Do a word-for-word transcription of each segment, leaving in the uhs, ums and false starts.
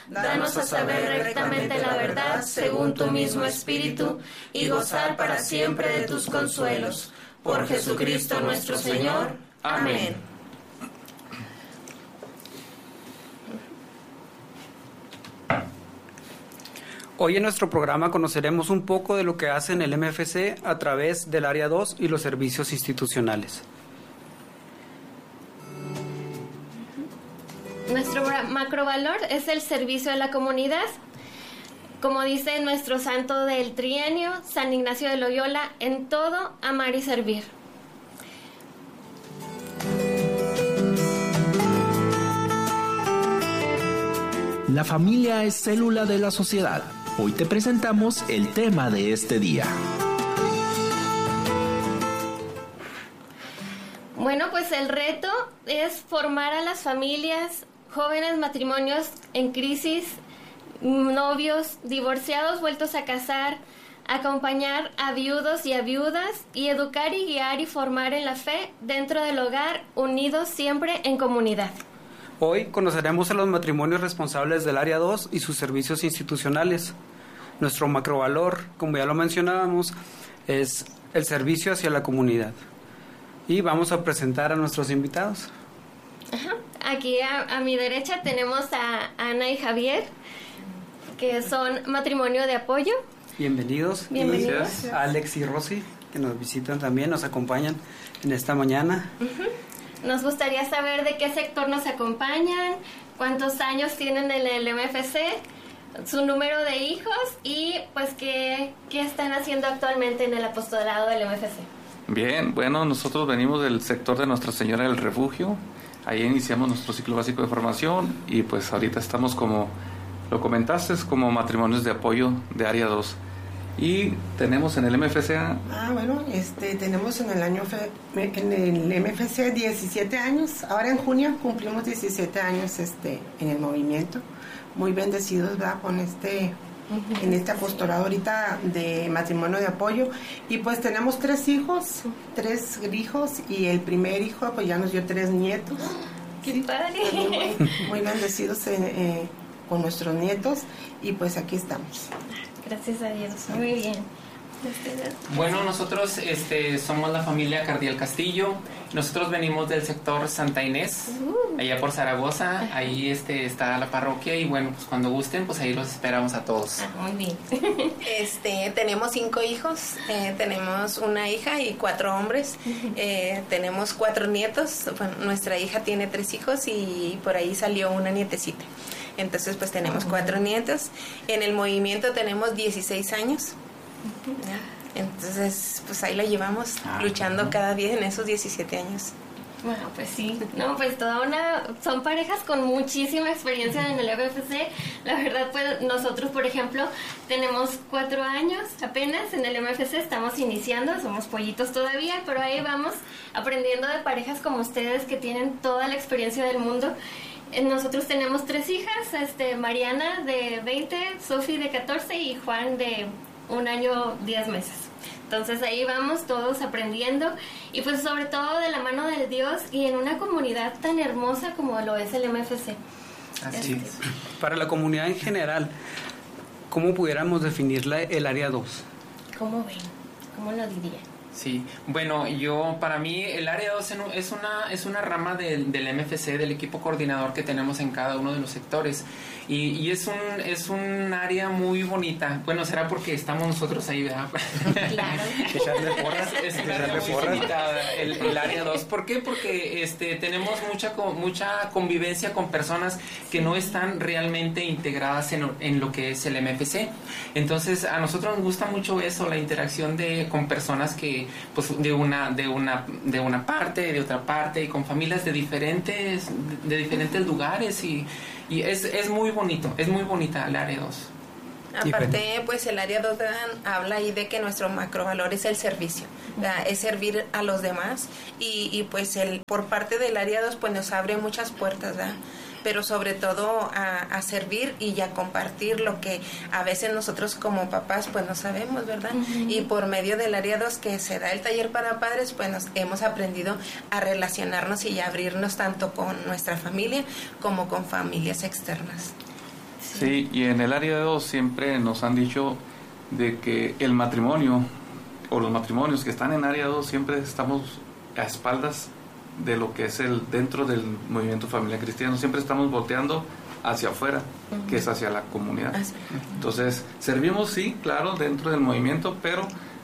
Danos a saber rectamente la verdad según tu mismo Espíritu y gozar para siempre de tus consuelos. Por Jesucristo nuestro Señor. Amén. Hoy en nuestro programa conoceremos un poco de lo que hace el M F C a través del Área dos y los servicios institucionales. Nuestro macrovalor es el servicio a la comunidad. Como dice nuestro santo del trienio, San Ignacio de Loyola, en todo amar y servir. La familia es célula de la sociedad. Hoy te presentamos el tema de este día. Bueno, pues el reto es formar a las familias, jóvenes matrimonios en crisis, novios, divorciados vueltos a casar, acompañar a viudos y a viudas y educar y guiar y formar en la fe dentro del hogar, unidos siempre en comunidad. Hoy conoceremos a los matrimonios responsables del Área dos y sus servicios institucionales. Nuestro macrovalor, como ya lo mencionábamos, es el servicio hacia la comunidad. Y vamos a presentar a nuestros invitados. Ajá. Aquí a, a mi derecha tenemos a Ana y Javier, que son matrimonio de apoyo. Bienvenidos. Bienvenidos. A Alex y Rosy, que nos visitan también, nos acompañan en esta mañana. Uh-huh. Nos gustaría saber de qué sector nos acompañan, cuántos años tienen en el M F C, su número de hijos y pues qué, qué están haciendo actualmente en el apostolado del M F C. Bien, bueno, nosotros venimos del sector de Nuestra Señora del Refugio. Ahí iniciamos nuestro ciclo básico de formación y pues ahorita estamos, como lo comentaste, como matrimonios de apoyo de Área dos. Y tenemos en el M F C A... Ah, bueno, este, tenemos en el año fe, en el M F C diecisiete años. Ahora en junio cumplimos diecisiete años este, en el movimiento. Muy bendecidos, ¿verdad? Con este, uh-huh. en este apostolado ahorita de matrimonio de apoyo. Y pues tenemos tres hijos, tres hijos y el primer hijo pues ya nos dio tres nietos. ¡Qué sí, padre! Muy, muy bendecidos eh, eh, con nuestros nietos y pues aquí estamos. Gracias a Dios, muy bien. Bueno, nosotros este, somos la familia Cardial Castillo. Nosotros venimos del sector Santa Inés, uh. allá por Zaragoza. Ahí este, está la parroquia y bueno, pues cuando gusten, pues ahí los esperamos a todos. Ah, muy bien. este, tenemos cinco hijos, eh, tenemos una hija y cuatro hombres. Uh-huh. eh, tenemos cuatro nietos. Bueno, nuestra hija tiene tres hijos y por ahí salió una nietecita. Entonces pues tenemos uh-huh. cuatro nietos. En el movimiento tenemos dieciséis años. Uh-huh. Entonces pues ahí la llevamos ah, luchando uh-huh. cada día en esos diecisiete años. Bueno, pues sí, no, pues toda una, son parejas con muchísima experiencia en el M F C. La verdad, pues nosotros, por ejemplo, tenemos cuatro años apenas en el M F C, estamos iniciando, somos pollitos todavía, pero ahí vamos aprendiendo de parejas como ustedes que tienen toda la experiencia del mundo. Nosotros tenemos tres hijas, este, Mariana de veinte, Sofi de catorce y Juan de un año, diez meses. Entonces ahí vamos todos aprendiendo y pues sobre todo de la mano de Dios y en una comunidad tan hermosa como lo es el M F C. Así es. Para la comunidad en general, ¿cómo pudiéramos definirla el Área dos? ¿Cómo ven? ¿Cómo lo diría? Sí, bueno, yo para mí el Área dos es una, es una rama del, del M F C, del equipo coordinador que tenemos en cada uno de los sectores y, y es, un, es un área muy bonita. Bueno, será porque estamos nosotros ahí, ¿verdad? Claro. Echarle porras, es un área muy bonita, el, el Área dos. ¿Por qué? Porque este, tenemos mucha, mucha convivencia con personas que no están realmente integradas en, en lo que es el M F C. Entonces, a nosotros nos gusta mucho eso, la interacción de, con personas que pues de una de una de una parte, de otra parte y con familias de diferentes de diferentes lugares y, y es, es muy bonito, es muy bonita el Área dos. Aparte, pues el Área dos habla ahí de que nuestro macrovalor es el servicio, ¿verdad? Es servir a los demás y, y pues el por parte del Área dos pues nos abre muchas puertas, ¿verdad? Pero sobre todo a, a servir y a compartir lo que a veces nosotros como papás pues no sabemos, ¿verdad? Uh-huh. Y por medio del Área dos que se da el taller para padres, pues nos hemos aprendido a relacionarnos y a abrirnos tanto con nuestra familia como con familias externas. Sí, y en el área dos siempre nos han dicho de que el matrimonio o los matrimonios que están en área dos siempre estamos a espaldas de lo que es el dentro del movimiento familiar cristiano, siempre estamos volteando hacia afuera, uh-huh. que es hacia la comunidad. Uh-huh. Entonces, servimos sí, claro, dentro del movimiento, pero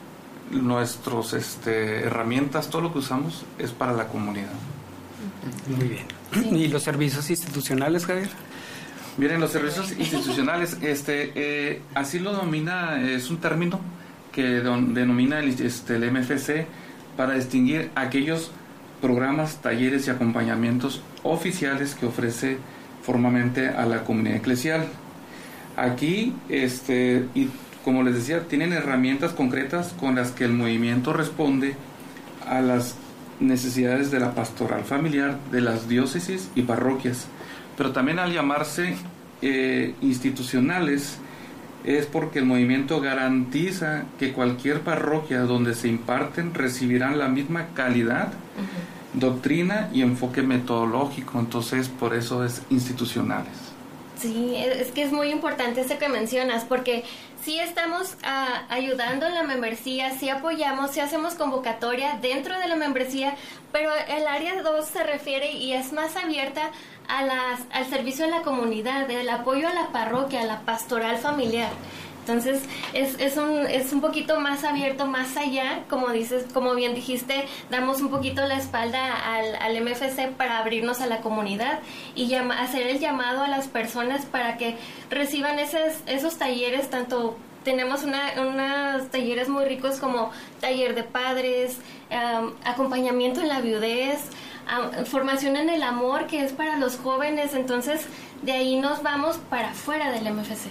nuestros este, herramientas, todo lo que usamos es para la comunidad. Uh-huh. Muy bien. Sí. ¿Y los servicios institucionales, Javier? Miren, los servicios institucionales, este, eh, así lo denomina, es un término que don, denomina el, este, el M F C para distinguir aquellos programas, talleres y acompañamientos oficiales que ofrece formalmente a la comunidad eclesial. Aquí, este, y como les decía, tienen herramientas concretas con las que el movimiento responde a las necesidades de la pastoral familiar de las diócesis y parroquias. Pero también al llamarse eh, institucionales es porque el movimiento garantiza que cualquier parroquia donde se imparten recibirán la misma calidad, uh-huh. doctrina y enfoque metodológico. Entonces, por eso es institucionales. Sí, es que es muy importante esto que mencionas, porque sí estamos uh, ayudando en la membresía, sí apoyamos, sí hacemos convocatoria dentro de la membresía, pero el área dos se refiere y es más abierta a las, al servicio de la comunidad, el apoyo a la parroquia, a la pastoral familiar. Entonces es, es, un, es un poquito más abierto, más allá, como dices, como bien dijiste, damos un poquito la espalda al, al M F C para abrirnos a la comunidad y llama, hacer el llamado a las personas para que reciban esos, esos talleres. Tanto tenemos una, unos talleres muy ricos como taller de padres, um, acompañamiento en la viudez, um, formación en el amor, que es para los jóvenes. Entonces de ahí nos vamos para afuera del M F C.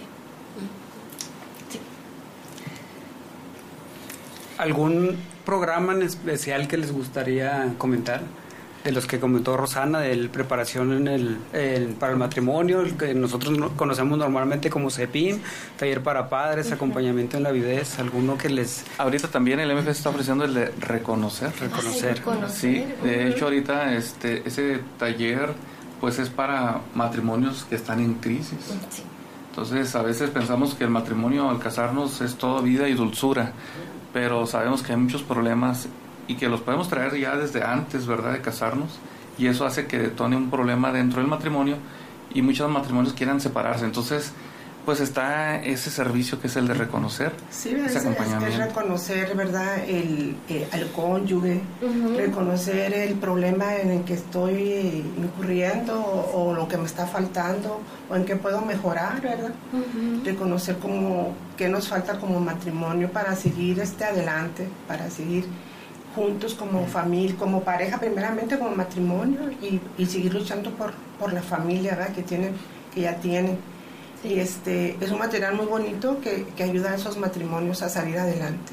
¿Algún programa en especial que les gustaría comentar? De los que comentó Rosana, de preparación en el, el, para el matrimonio, el que nosotros conocemos normalmente como C E P I M, taller para padres, uh-huh. acompañamiento en la viudez, alguno que les... Ahorita también el M F C está ofreciendo el de reconocer. Reconocer. Ah, sí, de hecho ahorita este ese taller pues es para matrimonios que están en crisis. Sí. Entonces a veces pensamos que el matrimonio al casarnos es toda vida y dulzura, pero sabemos que hay muchos problemas y que los podemos traer ya desde antes, ¿verdad?, de casarnos, y eso hace que detone un problema dentro del matrimonio y muchos matrimonios quieran separarse. Entonces, pues está ese servicio que es el de reconocer, sí, ese es, acompañamiento. Es reconocer, ¿verdad?, el, el, el cónyuge, uh-huh. reconocer el problema en el que estoy incurriendo o, o lo que me está faltando o en qué puedo mejorar, ¿verdad? Uh-huh. Reconocer como qué nos falta como matrimonio para seguir este adelante, para seguir juntos como familia, como pareja, primeramente como matrimonio y, y seguir luchando por, por la familia, ¿verdad?, que tienen, que ya tienen. Y este es un material muy bonito que, que ayuda a esos matrimonios a salir adelante.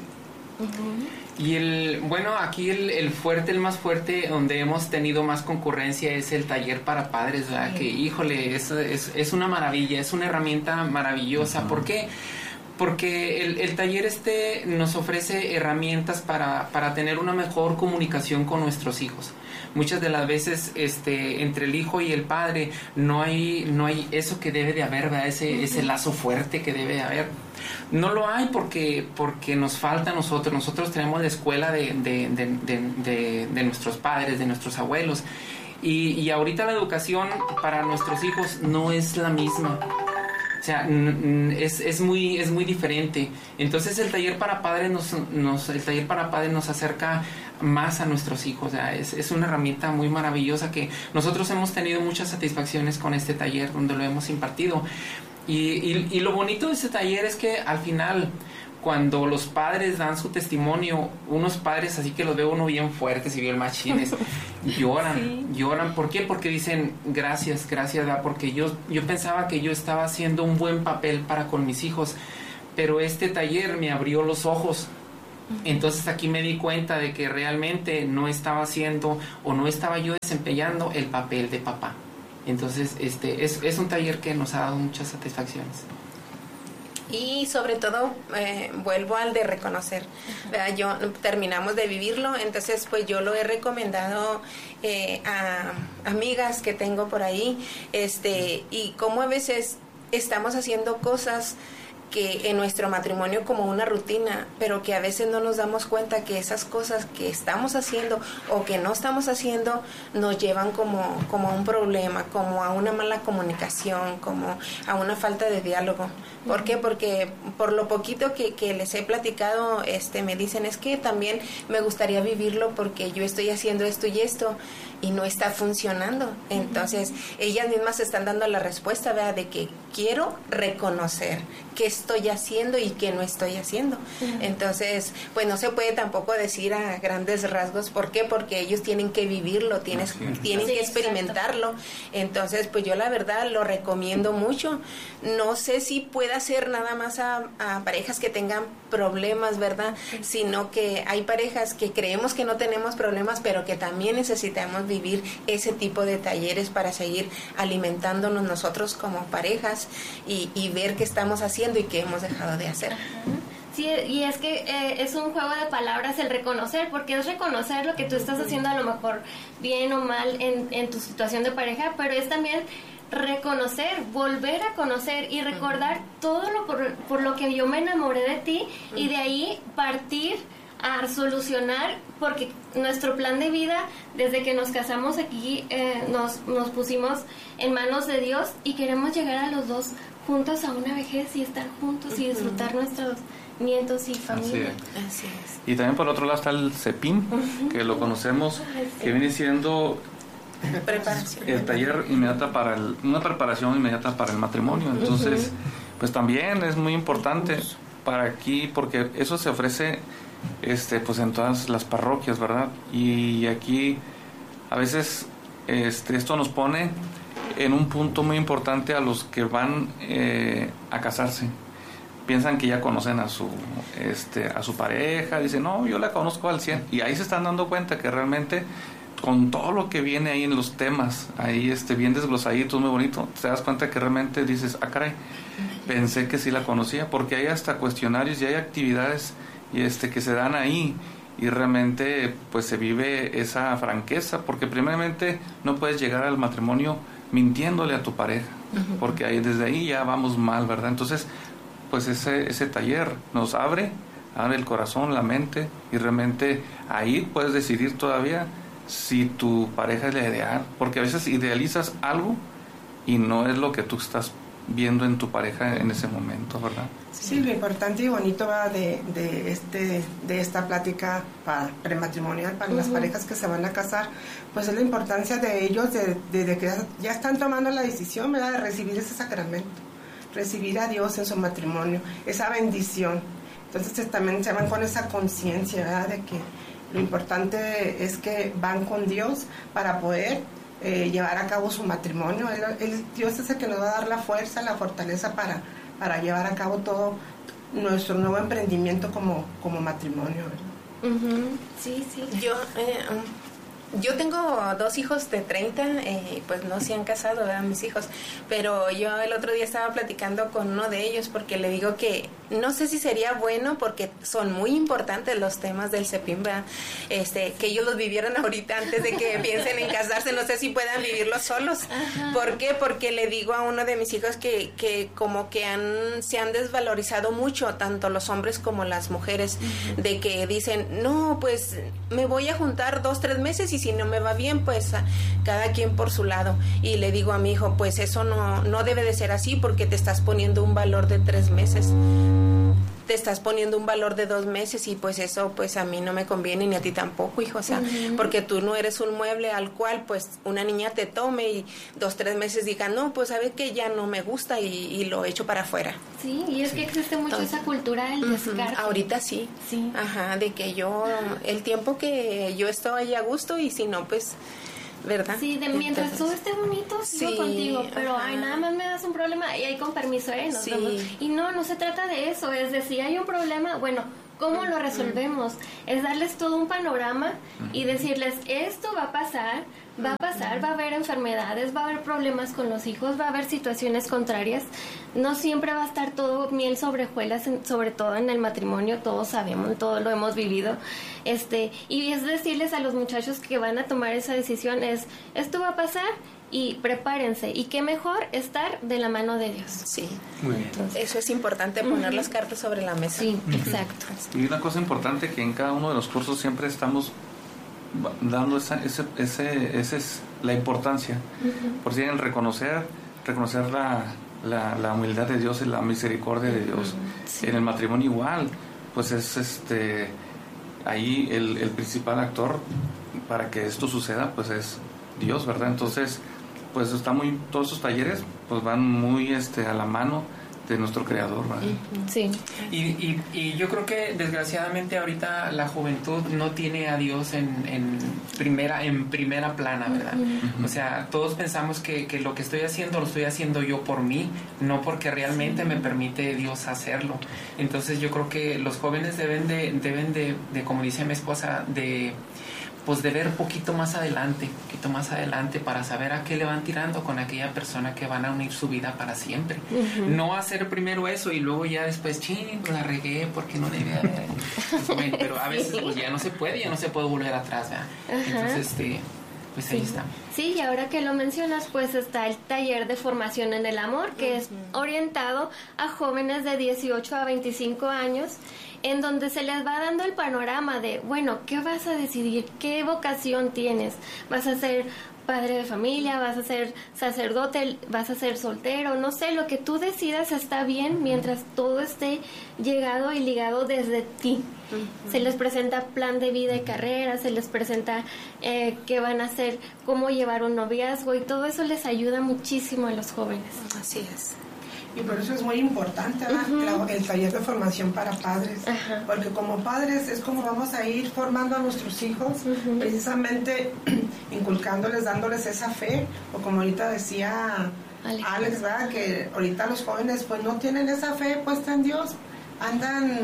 Uh-huh. Y el bueno, aquí el, el fuerte, el más fuerte, donde hemos tenido más concurrencia es el taller para padres, ¿verdad? Sí. Que híjole, es, es, es una maravilla, es una herramienta maravillosa. Uh-huh. ¿Por qué? Porque el, el taller este nos ofrece herramientas para, para tener una mejor comunicación con nuestros hijos. Muchas de las veces este entre el hijo y el padre no hay no hay eso que debe de haber, ¿verdad? Ese, uh-huh. ese lazo fuerte que debe de haber. No lo hay porque porque nos falta a nosotros. Nosotros tenemos la escuela de, de, de, de, de, de nuestros padres, de nuestros abuelos. Y, y ahorita la educación para nuestros hijos no es la misma. O sea, es, es muy es muy diferente. Entonces el taller para padres nos, nos el taller para padres nos acerca más a nuestros hijos. O sea, es, es una herramienta muy maravillosa que nosotros hemos tenido muchas satisfacciones con este taller donde lo hemos impartido. Y, y, y lo bonito de este taller es que al final, cuando los padres dan su testimonio, unos padres así que los veo uno bien fuertes y bien machines, lloran, sí. lloran. ¿Por qué? Porque dicen gracias, gracias, ¿verdad? Porque yo, yo pensaba que yo estaba haciendo un buen papel para con mis hijos, pero este taller me abrió los ojos. Entonces aquí me di cuenta de que realmente no estaba haciendo o no estaba yo desempeñando el papel de papá. Entonces este es, es un taller que nos ha dado muchas satisfacciones. Y sobre todo, eh, vuelvo al de reconocer, ¿verdad? Yo terminamos de vivirlo, entonces pues yo lo he recomendado eh, a amigas que tengo por ahí, este y como a veces estamos haciendo cosas que en nuestro matrimonio como una rutina, pero que a veces no nos damos cuenta que esas cosas que estamos haciendo o que no estamos haciendo nos llevan como, como a un problema, como a una mala comunicación, como a una falta de diálogo. ¿Por qué? Porque por lo poquito que, que les he platicado, este, me dicen, es que también me gustaría vivirlo porque yo estoy haciendo esto y esto y no está funcionando. Entonces, uh-huh. ellas mismas están dando la respuesta, ¿verdad? De que quiero reconocer qué estoy haciendo y qué no estoy haciendo. Uh-huh. Entonces, pues no se puede tampoco decir a grandes rasgos. ¿Por qué? Porque ellos tienen que vivirlo, tienes, sí. tienen sí, que experimentarlo. Exacto. Entonces, pues yo la verdad lo recomiendo mucho. No sé si pueda ser nada más a, a parejas que tengan problemas, ¿verdad? Sí. Sino que hay parejas que creemos que no tenemos problemas, pero que también necesitamos vivir ese tipo de talleres para seguir alimentándonos nosotros como parejas y, y ver qué estamos haciendo y qué hemos dejado de hacer. Uh-huh. Sí, y es que eh, es un juego de palabras el reconocer, porque es reconocer lo que tú estás haciendo a lo mejor bien o mal en, en tu situación de pareja, pero es también reconocer, volver a conocer y recordar uh-huh. todo lo por, por lo que yo me enamoré de ti uh-huh. y de ahí partir a solucionar, porque nuestro plan de vida, desde que nos casamos aquí, eh, nos, nos pusimos en manos de Dios y queremos llegar a los dos juntos a una vejez y estar juntos uh-huh. y disfrutar nuestros nietos y familia. Así es. Así es. Y también por otro lado está el CEPIM, uh-huh. que lo conocemos, sí. que viene siendo preparación. el taller inmediata para el, una preparación inmediata para el matrimonio. Entonces, uh-huh. pues también es muy importante uh-huh. para aquí, porque eso se ofrece este pues en todas las parroquias, ¿verdad? Y aquí a veces este esto nos pone en un punto muy importante a los que van eh, a casarse. Piensan que ya conocen a su este a su pareja, dicen, no, yo la conozco al cien, y ahí se están dando cuenta que realmente con todo lo que viene ahí en los temas, ahí este bien desglosaditos, muy bonito, te das cuenta que realmente dices, ah, caray, pensé que sí la conocía, porque hay hasta cuestionarios y hay actividades y este que se dan ahí y realmente pues se vive esa franqueza, porque primeramente no puedes llegar al matrimonio mintiéndole a tu pareja, uh-huh. porque ahí, desde ahí ya vamos mal, ¿verdad? Entonces pues ese, ese taller nos abre, abre el corazón, la mente, y realmente ahí puedes decidir todavía si tu pareja es la ideal, porque a veces idealizas algo y no es lo que tú estás viendo en tu pareja en ese momento, ¿verdad? Sí, lo importante y bonito va de, de este de esta plática para prematrimonial para uh-huh. las parejas que se van a casar, pues es la importancia de ellos de, de, de que ya están tomando la decisión, ¿verdad?, de recibir ese sacramento, recibir a Dios en su matrimonio, esa bendición. Entonces también se van con esa conciencia, ¿verdad?, de que lo importante es que van con Dios para poder eh, llevar a cabo su matrimonio. El, el, Dios es el que nos va a dar la fuerza, la fortaleza para, para llevar a cabo todo nuestro nuevo emprendimiento como, como matrimonio, ¿verdad? Uh-huh. Sí, sí. Yo, eh, yo tengo dos hijos de treinta, eh, pues no se han casado, ¿verdad?, mis hijos, pero yo el otro día estaba platicando con uno de ellos porque le digo que no sé si sería bueno, porque son muy importantes los temas del CEPIM, ¿verdad?, este, que ellos los vivieran ahorita antes de que piensen en casarse. No sé si puedan vivirlos solos. Ajá. ¿Por qué? Porque le digo a uno de mis hijos que, que como que han se han desvalorizado mucho, tanto los hombres como las mujeres, uh-huh. de que dicen, no, pues me voy a juntar dos, tres meses y si no me va bien, pues a, cada quien por su lado. Y le digo a mi hijo, pues eso no, no debe de ser así, porque te estás poniendo un valor de tres meses. Te estás poniendo un valor de dos meses y pues eso pues a mí no me conviene ni a ti tampoco, hijo, o sea, uh-huh. porque tú no eres un mueble al cual pues una niña te tome y dos, tres meses diga, no, pues sabes que ya no me gusta y, y lo echo para afuera. Sí, y es sí. que existe mucho Entonces, esa cultura del descarte. Uh-huh. Ahorita sí. Sí. Ajá, de que yo, el tiempo que yo estoy a gusto y si no, pues... ¿verdad? Sí, de mientras todo esté bonito, sigo sí, contigo, pero ajá. ay, nada más me das un problema y ahí con permiso, ¿eh? Nos sí. vemos. Y no, no se trata de eso, es decir, si hay un problema, bueno, ¿cómo lo resolvemos? Es darles todo un panorama y decirles, esto va a pasar, va a pasar, va a haber enfermedades, va a haber problemas con los hijos, va a haber situaciones contrarias, no siempre va a estar todo miel sobre hojuelas, sobre todo en el matrimonio, todos sabemos, todo lo hemos vivido, este, y es decirles a los muchachos que van a tomar esa decisión, es, esto va a pasar y prepárense. Y qué mejor estar de la mano de Dios. Sí, muy bien. Eso es importante, poner uh-huh. las cartas sobre la mesa. Sí, uh-huh. exacto. Y una cosa importante, que en cada uno de los cursos siempre estamos dando esa, ese, ese, ese es la importancia, uh-huh. por si en el reconocer, reconocer la, la, la humildad de Dios y la misericordia de Dios. Uh-huh. Sí. En el matrimonio igual, pues es este ahí el, el principal actor para que esto suceda, pues es Dios, ¿verdad? Entonces, pues está muy, todos esos talleres pues van muy este a la mano de nuestro Creador, ¿verdad? Sí. Y, y, y yo creo que desgraciadamente ahorita la juventud no tiene a Dios en, en primera en primera plana, ¿verdad? Uh-huh. O sea, todos pensamos que, que lo que estoy haciendo lo estoy haciendo yo por mí, no porque realmente me permite Dios hacerlo. Entonces yo creo que los jóvenes deben de, deben de, de como dice mi esposa, de pues de ver poquito más adelante, poquito más adelante para saber a qué le van tirando con aquella persona que van a unir su vida para siempre. Uh-huh. No hacer primero eso y luego ya después, ching, pues la regué porque no debía haber. Bueno, pero a veces pues ya no se puede, ya no se puede volver atrás, ¿verdad? Uh-huh. Entonces, este, pues ahí sí. está. Sí, y ahora que lo mencionas, pues está el taller de formación en el amor, que uh-huh. es orientado a jóvenes de dieciocho a veinticinco años, en donde se les va dando el panorama de, bueno, ¿qué vas a decidir? ¿Qué vocación tienes? ¿Vas a ser padre de familia? ¿Vas a ser sacerdote? ¿Vas a ser soltero? No sé, lo que tú decidas está bien mientras todo esté llegado y ligado desde ti. Uh-huh. Se les presenta plan de vida y carrera, se les presenta eh, qué van a hacer, cómo llevar un noviazgo, y todo eso les ayuda muchísimo a los jóvenes. Así es. Y por eso es muy importante, uh-huh. el taller de formación para padres, uh-huh. porque como padres es como vamos a ir formando a nuestros hijos, uh-huh. precisamente inculcándoles, dándoles esa fe, o como ahorita decía Alex, Alex ¿verdad? Que ahorita los jóvenes pues no tienen esa fe puesta en Dios, andan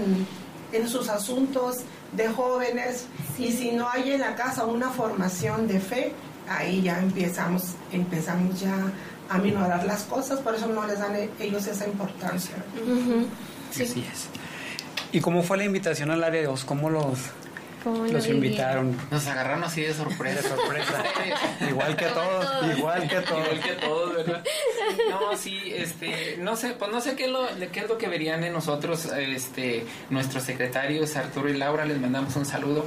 en sus asuntos de jóvenes, sí. y si no hay en la casa una formación de fe, ahí ya empezamos, empezamos ya a minorar las cosas, por eso no les dan ellos esa importancia. Uh-huh. Sí. Así es. ¿Y cómo fue la invitación al área dos? ¿Cómo los, los invitaron? Nos agarraron así de sorpresa. De sorpresa. Igual que todos, igual que todos. Igual que todos, ¿verdad? No, sí, este, no sé, pues no sé qué es lo, qué es lo que verían en nosotros, este, nuestros secretarios Arturo y Laura, les mandamos un saludo.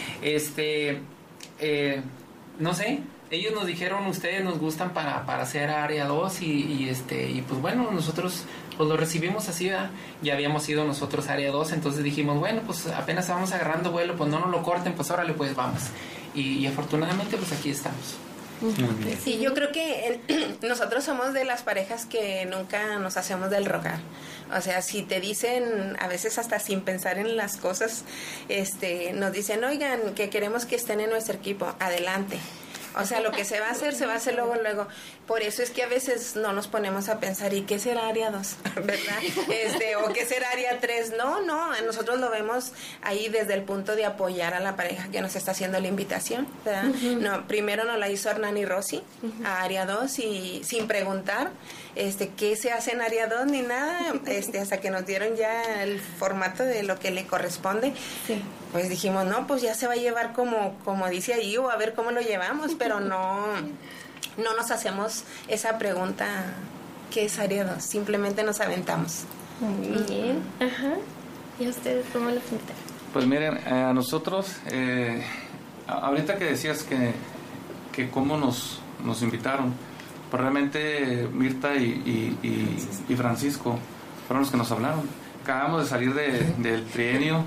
Este, eh, no sé. Ellos nos dijeron, ustedes nos gustan para, para hacer área dos y, y este y pues bueno, nosotros pues lo recibimos así, ¿verdad? Ya habíamos ido nosotros área dos, entonces dijimos, bueno, pues apenas vamos agarrando vuelo, pues no nos lo corten, pues órale, pues vamos. Y, y afortunadamente pues aquí estamos. Sí, yo creo que el, nosotros somos de las parejas que nunca nos hacemos del rogar. O sea, si te dicen, a veces hasta sin pensar en las cosas, este, nos dicen, oigan, que queremos que estén en nuestro equipo, adelante. O sea, lo que se va a hacer, se va a hacer luego, luego. Por eso es que a veces no nos ponemos a pensar, ¿y qué será área dos? ¿Verdad? Este, o ¿qué será área tres? No, no, nosotros lo vemos ahí desde el punto de apoyar a la pareja que nos está haciendo la invitación, ¿verdad? Uh-huh. No, primero nos la hizo Hernán y Rosy uh-huh. a área dos y sin preguntar este qué se hace en área dos ni nada, este hasta que nos dieron ya el formato de lo que le corresponde. Sí. Pues dijimos, no, pues ya se va a llevar como, como dice allí, o a ver cómo lo llevamos, pero no, no nos hacemos esa pregunta, ¿qué es área dos? Simplemente nos aventamos. Muy bien, ajá. ¿Y a ustedes cómo lo pintan? Pues miren, a nosotros, eh, ahorita que decías que, que cómo nos, nos invitaron, pues realmente Mirta y, y, y, y Francisco fueron los que nos hablaron. Acabamos de salir de, del trienio,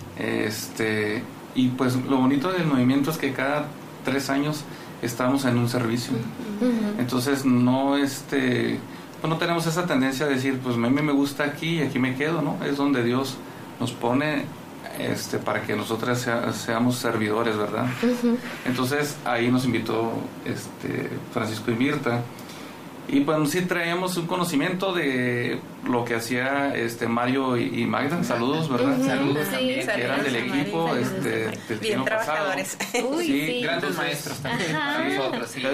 este, y pues lo bonito del movimiento es que cada tres años estamos en un servicio. Uh-huh. Entonces no este pues no tenemos esa tendencia a decir, pues a mí me gusta aquí y aquí me quedo, ¿no? Es donde Dios nos pone este para que nosotras sea, seamos servidores, ¿verdad? Uh-huh. Entonces ahí nos invitó este Francisco y Mirta. Y pues sí traíamos un conocimiento de lo que hacía este Mario y, y Magda. Saludos, ¿verdad? Uh-huh. Saludos sí, también. Saludos, que eran del equipo María, este, del bien trabajadores. Uy, sí. Grandes maestros también para nosotros. Sí.